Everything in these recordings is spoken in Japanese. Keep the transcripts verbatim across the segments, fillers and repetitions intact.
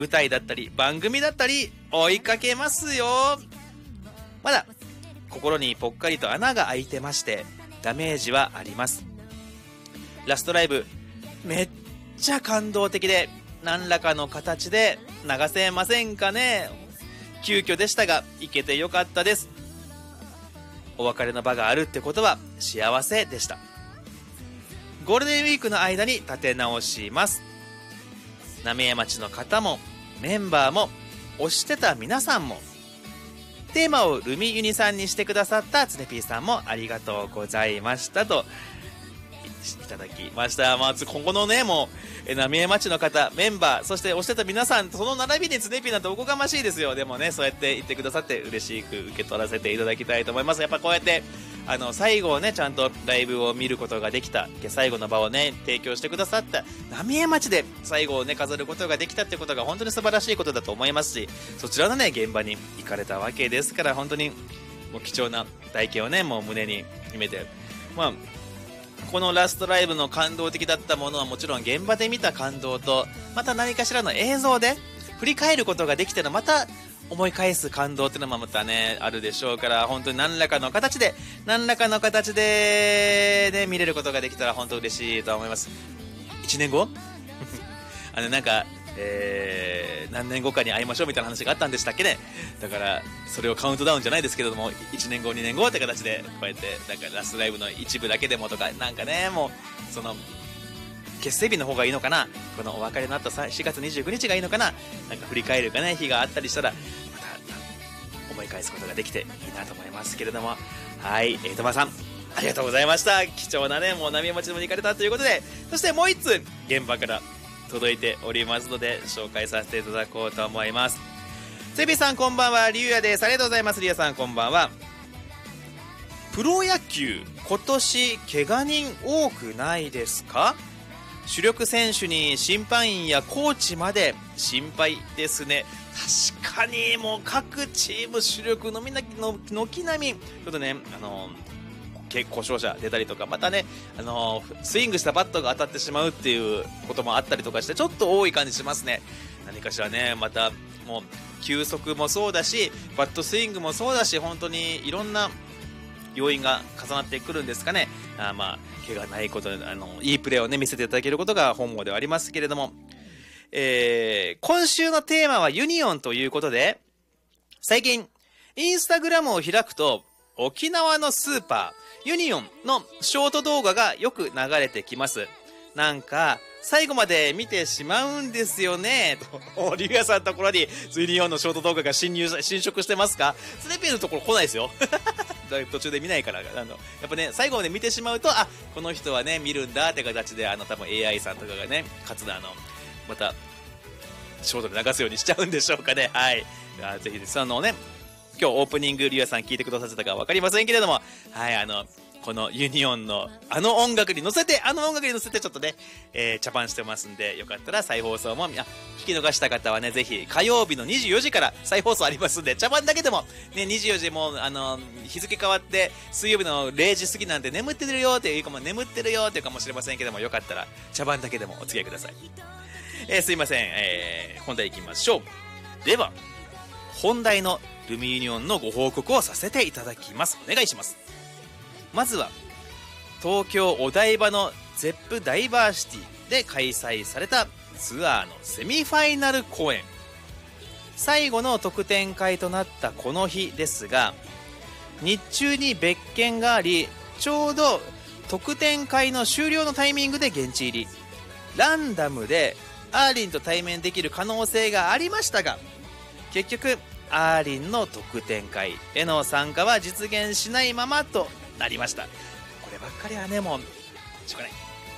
舞台だったり番組だったり追いかけますよ。まだ心にぽっかりと穴が開いてましてダメージはあります。ラストライブめっちゃ感動的で何らかの形で流せませんかね。急遽でしたが行けてよかったです。お別れの場があるってことは幸せでした。ゴールデンウィークの間に立て直します。浪江町の方もメンバーも推してた皆さんも、テーマをルミユニさんにしてくださったつねぴーさんもありがとうございましたといただきました。まあ、今後のね、もう浪江町の方、メンバー、そして推してた皆さん、その並びにつねぴーなんておこがましいですよ。でもね、そうやって言ってくださって嬉しく受け取らせていただきたいと思います。やっぱこうやってあの最後をねちゃんとライブを見ることができた、最後の場をね提供してくださった浪江町で最後をね飾ることができたってことが本当に素晴らしいことだと思いますし、そちらのね現場に行かれたわけですから、本当にもう貴重な体験をねもう胸に秘めて、まあこのラストライブの感動的だったものはもちろん現場で見た感動と、また何かしらの映像で振り返ることができたらまた思い返す感動っていうのもまたねあるでしょうから、本当に何らかの形で何らかの形でね見れることができたら本当嬉しいと思います。いちねんごあのなんか、えー、何年後かに会いましょうみたいな話があったんでしたっけね。だからそれをカウントダウンじゃないですけれども、いちねんごにねんごって形でこうやってなんかラストライブの一部だけでもとか、なんかねもうその結成日の方がいいのかな、このお別れのあったしがつにじゅうくにちがいいのかな、なんか振り返るかね日があったりしたらまた思い返すことができていいなと思いますけれども、はい、えー、とまさんありがとうございました。貴重なねもう浪江町にも行かれたということで、そしてもう一通現場から届いておりますので紹介させていただこうと思います。セビさんこんばんは、リュウヤです。ありがとうございます。リュウヤさんこんばんは。プロ野球今年怪我人多くないですか？主力選手に審判員やコーチまで心配ですね。確かにもう各チーム主力のみなの軒並みちょっとねあの故障者出たりとか、またねあのスイングしたバットが当たってしまうっていうこともあったりとかしてちょっと多い感じしますね。何かしらねまたもう球速もそうだしバットスイングもそうだし、本当にいろんな要因が重なってくるんですかね。あまあ怪我ないことであのいいプレーをね見せていただけることが本望ではありますけれども、えー、今週のテーマはユニオンということで、最近インスタグラムを開くと沖縄のスーパーユニオンのショート動画がよく流れてきます。なんか最後まで見てしまうんですよねと。リュウヤさんのところにユニオンのショート動画が侵入侵食してますか？スネピーのところ来ないですよ途中で見ないから、あのやっぱね最後まで見てしまうと、あこの人はね見るんだって形で、あの多分 エーアイ さんとかがねかつあのまたショートで流すようにしちゃうんでしょうかね。はい、ぜひですあのね今日オープニングリュウヤさん聞いてくださってたか分かりませんけれども、はいあのこのユニオンのあの音楽に乗せてあの音楽に乗せてちょっとね、えー、茶番してますんで、よかったら再放送もあ聞き逃した方はねぜひ火曜日のにじゅうよじから再放送ありますんで、茶番だけでもねにじゅうよじもあの日付変わって水曜日のれいじ過ぎなんで眠ってるよっていうかも眠ってるよっていうかもしれませんけども、よかったら茶番だけでもお付き合いください。えー、すいません、えー、本題いきましょう。では本題のルミユニオンのご報告をさせていただきます。お願いします。まずは東京お台場のゼップダイバーシティで開催されたツアーのセミファイナル公演、最後の特典会となったこの日ですが、日中に別件があり、ちょうど特典会の終了のタイミングで現地入り、ランダムでアーリンと対面できる可能性がありましたが、結局アーリンの特典会への参加は実現しないままとなりました。こればっかりはねもうしょうがない。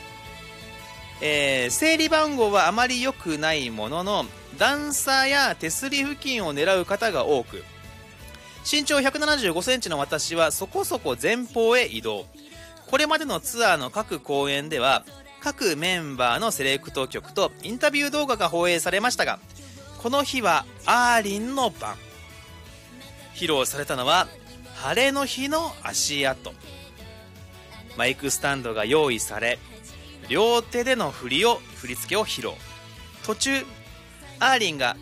えー、整理番号はあまり良くないものの、段差や手すり付近を狙う方が多く、身長ひゃくななじゅうごセンチの私はそこそこ前方へ移動。これまでのツアーの各公演では各メンバーのセレクト曲とインタビュー動画が放映されましたが、この日はアーリンの番。披露されたのは晴れの日の足跡。マイクスタンドが用意され、両手での振りを振り付けを披露。途中アーリンが